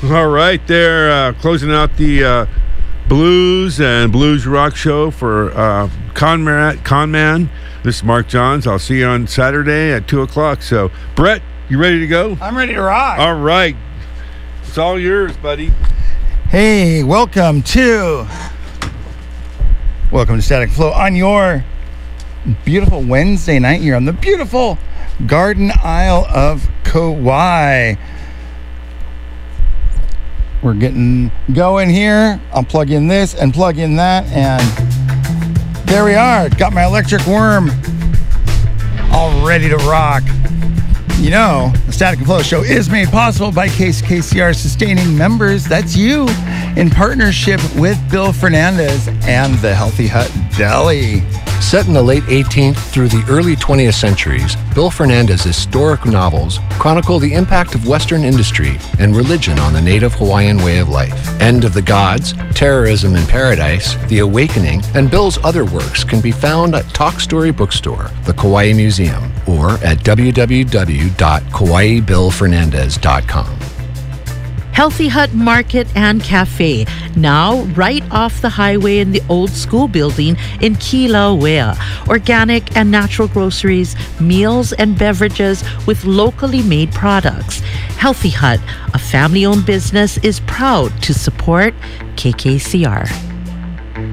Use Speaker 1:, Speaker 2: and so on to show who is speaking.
Speaker 1: All right, they're closing out the blues and blues rock show for Conman. This is Mark Johns. I'll see you on Saturday at 2 o'clock. So, Brett, you ready to go?
Speaker 2: I'm ready to rock.
Speaker 1: All right. It's all yours, buddy.
Speaker 2: Hey, welcome to Static Flow on your beautiful Wednesday night here on the beautiful Garden Isle of Kauai. We're getting going here. I'll plug in this and plug in that, and there we are. Got my electric worm all ready to rock. You know, the Static and Flow show is made possible by KCR Sustaining members. That's you, in partnership with Bill Fernandez and the Healthy Hut Deli.
Speaker 3: Set in the late 18th through the early 20th centuries, Bill Fernandez's historic novels chronicle the impact of Western industry and religion on the native Hawaiian way of life. End of the Gods, Terrorism in Paradise, The Awakening, and Bill's other works can be found at Talk Story Bookstore, the Kauai Museum, or at www.kawaibillfernandez.com.
Speaker 4: Healthy Hut Market and Cafe, now right off the highway in the old school building in Kilauea. Organic and natural groceries, meals and beverages with locally made products. Healthy Hut, a family-owned business, is proud to support KKCR.